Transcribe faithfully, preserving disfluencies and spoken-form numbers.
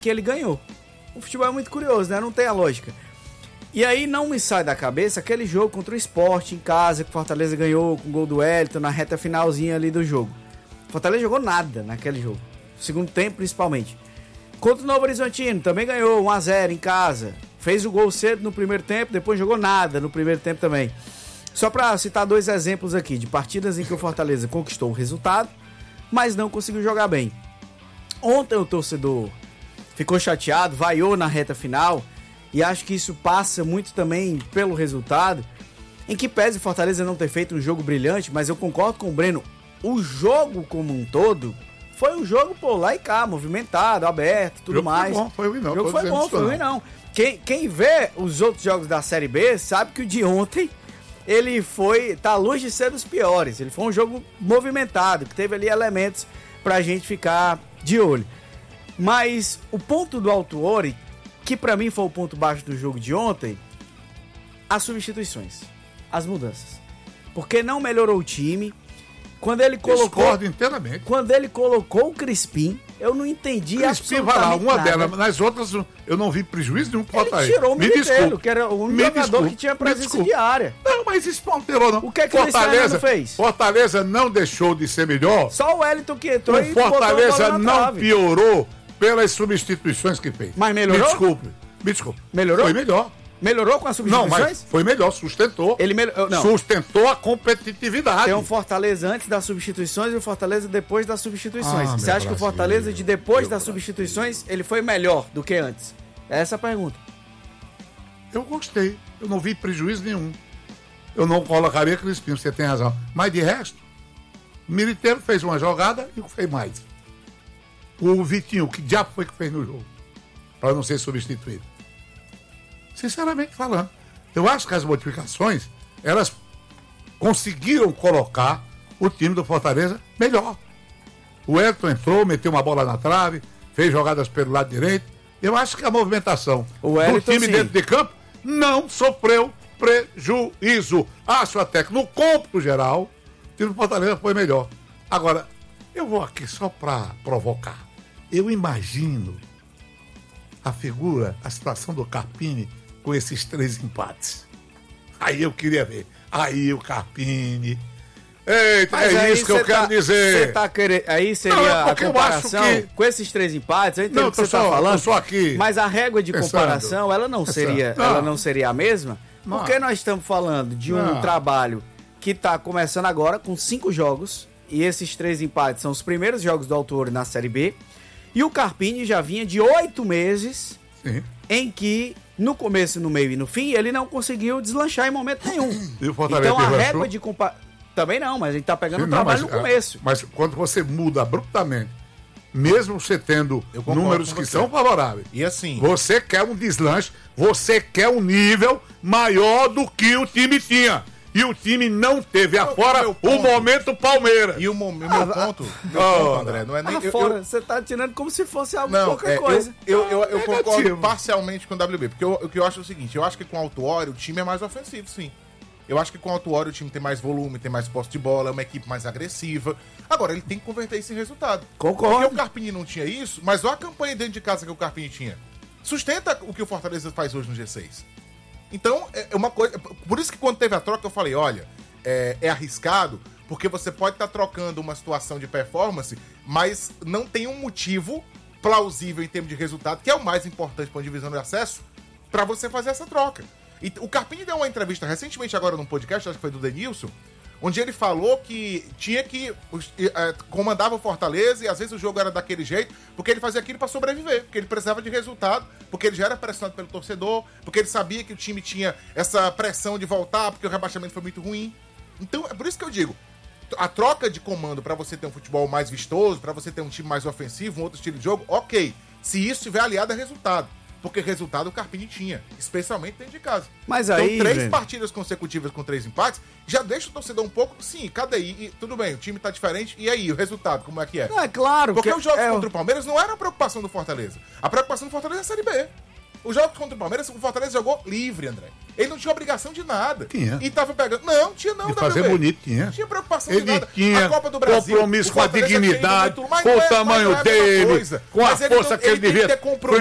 que ele ganhou. O futebol é muito curioso, né? Não tem a lógica. E aí não me sai da cabeça aquele jogo contra o Sport em casa, que o Fortaleza ganhou com o gol do Wellington na reta finalzinha ali do jogo. O Fortaleza jogou nada naquele jogo. Segundo tempo, principalmente. Contra o Novo Horizontino, também ganhou um a zero em casa. Fez o gol cedo no primeiro tempo, depois jogou nada no primeiro tempo também. Só para citar dois exemplos aqui, de partidas em que o Fortaleza conquistou o resultado, mas não conseguiu jogar bem. Ontem o torcedor ficou chateado, vaiou na reta final, e acho que isso passa muito também pelo resultado, em que pese o Fortaleza não ter feito um jogo brilhante, mas eu concordo com o Breno, o jogo como um todo foi um jogo, pô, lá e cá, movimentado, aberto, tudo mais. Foi bom, foi ruim não. O jogo foi bom, foi ruim não. Quem, quem vê os outros jogos da Série B sabe que o de ontem, ele foi, tá longe de ser dos piores. Ele foi um jogo movimentado, que teve ali elementos pra gente ficar de olho. Mas o ponto do Autuori, que pra mim foi o ponto baixo do jogo de ontem, as substituições, as mudanças. Porque não melhorou o time. Quando ele colocou, discordo inteiramente. Quando ele colocou o Crispim, eu não entendi Crispim absolutamente vai lá, uma nada. delas, nas outras eu não vi prejuízo nenhum pro Ele Fortaleza. tirou o Me Militeiro, desculpe. que era o único Me jogador desculpe, que tinha me presença desculpe. diária. Não, mas isso não alterou, não. O que é que o Luiz Fernando fez? Fortaleza não deixou de ser melhor. Só o Wellington que entrou O e botou a Fortaleza bola na não trave. piorou pelas substituições que fez. Mas melhorou? Me desculpe. Me desculpe. Melhorou? Foi melhor. Melhorou com as Não, substituições? mas foi melhor, sustentou. Ele mel... não. Sustentou a competitividade. Tem um Fortaleza antes das substituições e um Fortaleza depois das substituições. Ah, Você meu acha que o Brasil, Fortaleza de depois meu das Brasil. substituições, ele foi melhor do que antes? É essa a pergunta. Eu gostei. Eu não vi prejuízo nenhum. Eu não colocaria Crispim, você tem razão. Mas de resto, o Militeiro fez uma jogada e o que fez mais? O Vitinho, que diabo foi que fez no jogo? Para não ser substituído. Sinceramente falando, eu acho que as modificações, elas conseguiram colocar o time do Fortaleza melhor. O Elton entrou, meteu uma bola na trave, fez jogadas pelo lado direito. Eu acho que a movimentação O do Elton, time sim. dentro de campo não sofreu prejuízo. Acho até que no cômputo geral, o time do Fortaleza foi melhor. Agora, eu vou aqui só para provocar. Eu imagino a figura, a situação do Carpini com esses três empates. Aí eu queria ver. Aí o Carpini. Eita, Mas é aí isso que eu cê quero tá- dizer. cê tá querendo, aí seria Não, é a porque eu comparação acho que- com esses três empates, eu entendo Não, o que você tô está só- falando. tô só aqui Mas a régua de pensando. comparação, ela não Pensando. seria, Não. ela não seria a mesma, Não. porque nós estamos falando de um Não. trabalho que está começando agora com cinco jogos, e esses três empates são os primeiros jogos do Autuori na Série B, e o Carpini já vinha de oito meses Sim. em que no começo, no meio e no fim, ele não conseguiu deslanchar em momento nenhum. E o Fortaleza Então a deslanchou? régua de comparação... Também não, mas a gente tá pegando Sim, o não, trabalho mas, no começo. Mas quando você muda abruptamente, mesmo você tendo Eu concordo números com que você. são favoráveis, E assim, você quer um deslanche, você quer um nível maior do que o time tinha. E o time não teve. Afora meu o ponto- momento Palmeiras. e o mo- meu Ah, ponto, meu ah, ponto, André, não é nem... Ah, eu- fora, eu- você tá tirando como se fosse algo Não, qualquer é, coisa. eu, eu, eu, eu Negativo. concordo parcialmente com o W B, porque eu- o que eu acho é o seguinte, eu acho que com o Autuori o time é mais ofensivo, sim. Eu acho que com o Autuori o time tem mais volume, tem mais posse de bola, é uma equipe mais agressiva. Agora, ele tem que converter isso em resultado. Concordo. Porque o Carpini não tinha isso, mas olha a campanha dentro de casa que o Carpini tinha. Sustenta o que o Fortaleza faz hoje no G seis. Então, é é uma coisa... Por isso que quando teve a troca, eu falei, olha, é, é arriscado, porque você pode estar trocando uma situação de performance, mas não tem um motivo plausível em termos de resultado, que é o mais importante para uma divisão de acesso, para você fazer essa troca. E o Carpini deu uma entrevista recentemente agora num podcast, acho que foi do Denilson, onde ele falou que tinha que é, comandava o Fortaleza e às vezes o jogo era daquele jeito, porque ele fazia aquilo para sobreviver, porque ele precisava de resultado, porque ele já era pressionado pelo torcedor, porque ele sabia que o time tinha essa pressão de voltar, porque o rebaixamento foi muito ruim. Então é por isso que eu digo, a troca de comando para você ter um futebol mais vistoso, para você ter um time mais ofensivo, um outro estilo de jogo, ok, se isso estiver aliado a resultado. Porque resultado o Carpini tinha, especialmente dentro de casa. Mas então, aí, três velho, partidas consecutivas com três empates, já deixa o torcedor um pouco, sim, cadê aí? E, tudo bem, o time tá diferente, e aí, o resultado, como é que é? Não, é claro Porque que os jogos é, contra o Palmeiras não era a preocupação do Fortaleza. A preocupação do Fortaleza é a Série B. Os jogos contra o Palmeiras, o Fortaleza jogou livre, André. Ele não tinha obrigação de nada. Tinha. E tava pegando. Não, tinha não, De fazer bonito, tinha. Não tinha preocupação Ele de nada. tinha a Copa do Brasil, compromisso o com a Fortaleza tinha ido dignidade, muito, mas com não o é- tamanho mas não é a mesma dele, coisa. com a Mas ele força não- que ele tem devia ter compromisso